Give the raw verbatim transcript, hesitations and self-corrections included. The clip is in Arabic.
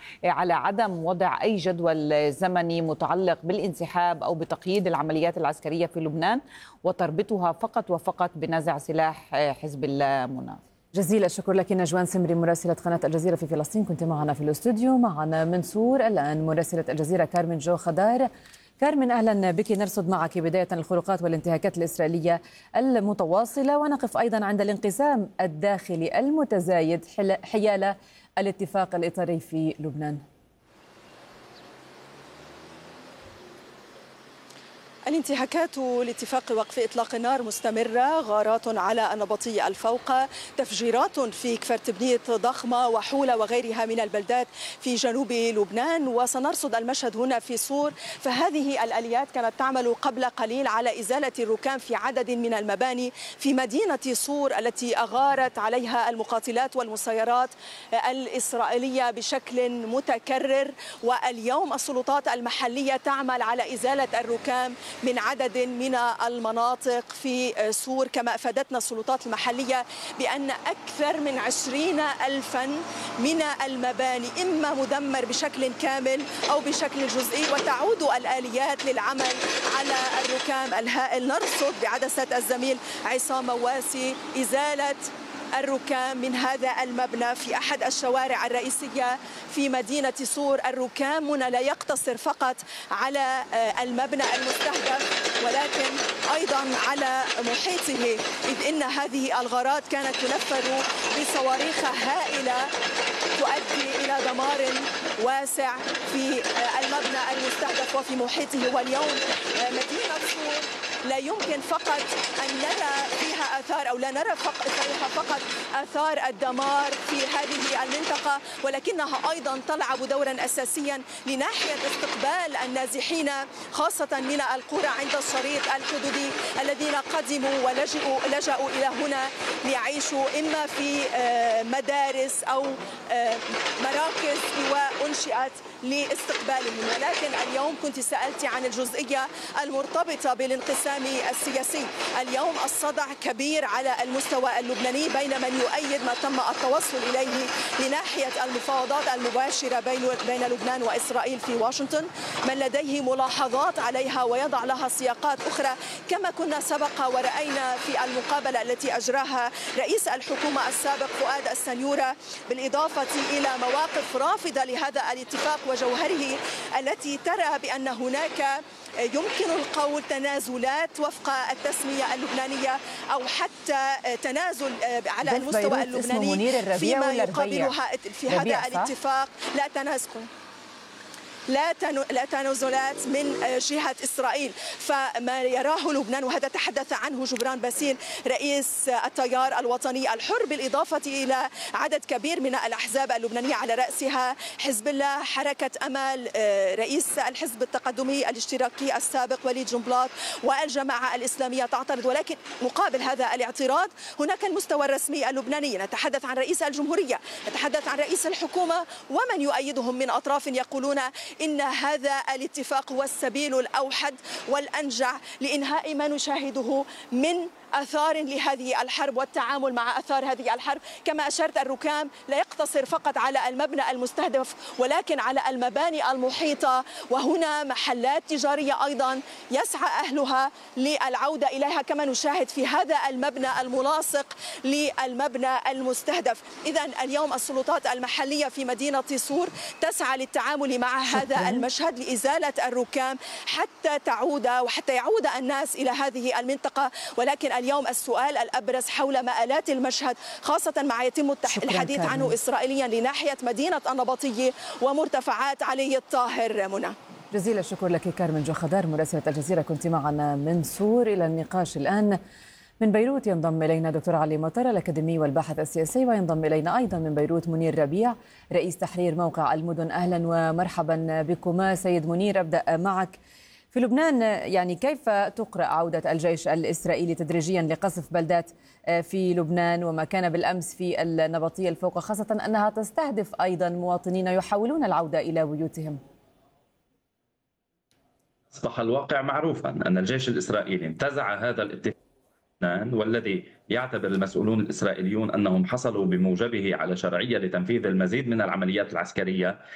على عدم وضع أي جدول زمني متعلق بالانسحاب أو بتقييد العمليات العسكرية في لبنان وتربطها فقط وفقط بنزع سلاح حزب الله منى. جزيل الشكر لك نجوان سمري مراسلة قناة الجزيرة في فلسطين، كنت معنا في الاستوديو. معنا من سور الآن مراسلة الجزيرة كارمن جو خضار. كارمن أهلا بك، نرصد معك بداية الخروقات والانتهاكات الإسرائيلية المتواصلة ونقف أيضا عند الانقسام الداخلي المتزايد حيال الاتفاق الإطاري في لبنان. الانتهاكات لاتفاق وقف إطلاق النار مستمرة، غارات على النبطي الفوق، تفجيرات في كفر تبنيت ضخمة وحولة وغيرها من البلدات في جنوب لبنان. وسنرصد المشهد هنا في صور، فهذه الآليات كانت تعمل قبل قليل على إزالة الركام في عدد من المباني في مدينة صور التي أغارت عليها المقاتلات والمسيرات الإسرائيلية بشكل متكرر. واليوم السلطات المحلية تعمل على إزالة الركام من عدد من المناطق في صور، كما أفادتنا السلطات المحلية بأن أكثر من عشرين ألفا من المباني إما مدمر بشكل كامل أو بشكل جزئي، وتعود الآليات للعمل على الركام الهائل. نرصد بعدسة الزميل عصام مواسي إزالة الركام من هذا المبنى في أحد الشوارع الرئيسية في مدينة صور. الركام هنا لا يقتصر فقط على المبنى المستهدف ولكن أيضا على محيطه، إذ إن هذه الغارات كانت تنفذ بصواريخ هائلة تؤدي إلى دمار واسع في المبنى المستهدف وفي محيطه. واليوم مدينة صور لا يمكن فقط أن نرى فيها آثار أو لا نرى فيها فقط آثار الدمار في هذه المنطقة، ولكنها أيضا تلعب دورا أساسيا لناحية استقبال النازحين خاصة من القرى عند الشريط الحدودي الذين قدموا ولجأوا لجأوا إلى هنا ليعيشوا إما في مدارس أو مراكز وأنشئت لاستقبالهم. ولكن اليوم كنت سألت عن الجزئية المرتبطة بالانقسام السياسي. اليوم الصدع كبير على المستوى اللبناني بين من يؤيد ما تم التوصل إليه لناحية المفاوضات المباشرة بين بين لبنان وإسرائيل في واشنطن، من لديه ملاحظات عليها ويضع لها سياقات أخرى، كما كنا سبق ورأينا في المقابلة التي أجراها رئيس الحكومة السابق فؤاد السنيورة، بالإضافة إلى مواقف رافضة لهذا الاتفاق وجوهره التي ترى بأن هناك يمكن القول تنازلات وفق التسمية اللبنانية أو حتى تنازل على المستوى اللبناني فيما يقابلها في هذا الاتفاق. لا تنازل لا لا تنازلات من جهة إسرائيل. فما يراه لبنان، وهذا تحدث عنه جبران باسيل رئيس التيار الوطني الحر، بالإضافة إلى عدد كبير من الأحزاب اللبنانية على رأسها حزب الله، حركة أمل، رئيس الحزب التقدمي الاشتراكي السابق وليد جنبلاط، والجماعة الإسلامية تعترض. ولكن مقابل هذا الاعتراض هناك المستوى الرسمي اللبناني، نتحدث عن رئيس الجمهورية، نتحدث عن رئيس الحكومة ومن يؤيدهم من أطراف يقولون إن هذا الاتفاق هو السبيل الأوحد والأنجع لإنهاء ما نشاهده من آثار لهذه الحرب والتعامل مع آثار هذه الحرب. كما أشرت، الركام لا يقتصر فقط على المبنى المستهدف ولكن على المباني المحيطة، وهنا محلات تجارية أيضا يسعى أهلها للعودة إليها، كما نشاهد في هذا المبنى الملاصق للمبنى المستهدف. إذن اليوم السلطات المحلية في مدينة صور تسعى للتعامل مع هذا المشهد لإزالة الركام حتى تعود وحتى يعود الناس إلى هذه المنطقة. ولكن اليوم السؤال الأبرز حول مآلات المشهد، خاصة مع يتم الحديث عنه إسرائيليا لناحية مدينة النبطية ومرتفعات علي الطاهر. منى، جزيل الشكر لك كارمن جو خضار مراسلة الجزيرة، كنت معنا من صور. إلى النقاش الآن من بيروت ينضم إلينا دكتور علي مطر الأكاديمي والباحث السياسي، وينضم إلينا أيضا من بيروت منير ربيع رئيس تحرير موقع المدن. أهلا ومرحبا بكما. سيد منير، أبدأ معك. في لبنان يعني كيف تقرأ عودة الجيش الإسرائيلي تدريجيا لقصف بلدات في لبنان وما كان بالأمس في النبطية الفوق، خاصة أنها تستهدف أيضا مواطنين يحاولون العودة إلى بيوتهم؟ أصبح الواقع معروفا أن الجيش الإسرائيلي انتزع هذا الاتفاق، والذي يعتبر المسؤولون الإسرائيليون أنهم حصلوا بموجبه على شرعية لتنفيذ المزيد من العمليات العسكرية،